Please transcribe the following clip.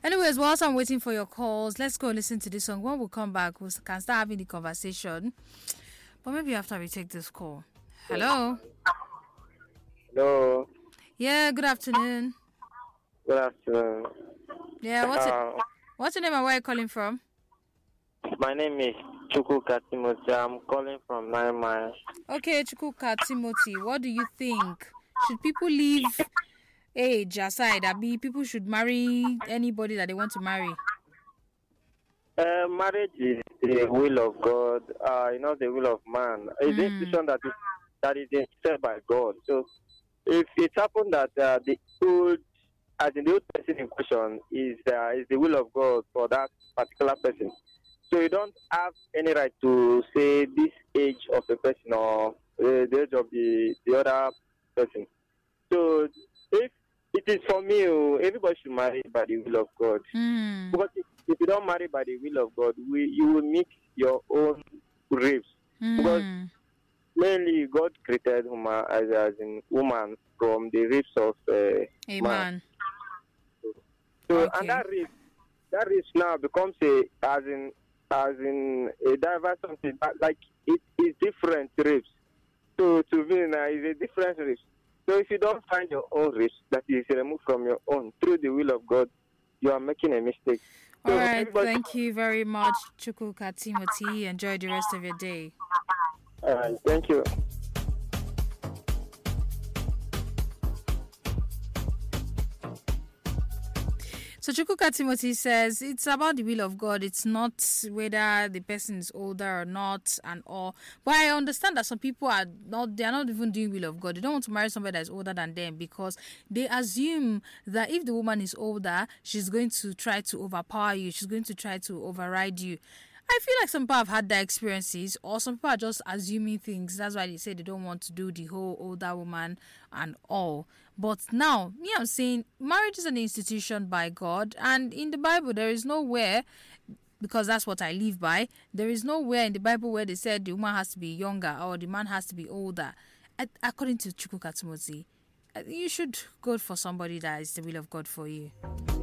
Anyways, whilst I'm waiting for your calls, let's go listen to this song. When we come back, we can start having the conversation. But maybe after we take this call. Hello? Hello. Yeah, good afternoon. Good afternoon. Yeah, what's your name and where are you calling from? My name is Chukwuka Timothy. I'm calling from 9 Mile. Okay, Chukwuka Timothy, what do you think? Should people leave age aside? People should marry anybody that they want to marry? Marriage is the will of God, not the will of man. It's an institution that is set by God. So if it happened that the old person in question is the will of God for that particular person, so you don't have any right to say this age of the person or the age of the other person. So if it is for me, everybody should marry by the will of God. Because if you don't marry by the will of God, you will mix your own ribs. Because mainly God created woman as in woman from the ribs of man. So okay. And that ribs now becomes as in a diverse something, like it is different ribs. So to me now is a different ribs. So if you don't find your own ribs that is removed from your own through the will of God, you are making a mistake. All right, thank you very much, Chukwuka Timothy. Enjoy the rest of your day. All right, thank you. So Chukwuka Timothy says it's about the will of God. It's not whether the person is older or not and all. But I understand that some people they are not even doing will of God. They don't want to marry somebody that is older than them because they assume that if the woman is older, she's going to try to overpower you. She's going to try to override you. I feel like some people have had their experiences, or some people are just assuming things. That's why they say they don't want to do the whole older woman and all. But now, I'm saying marriage is an institution by God, and in the Bible there is nowhere, because that's what I live by, there is nowhere in the Bible where they said the woman has to be younger or the man has to be older. According to Chukwuka Timothy, you should go for somebody that is the will of God for you.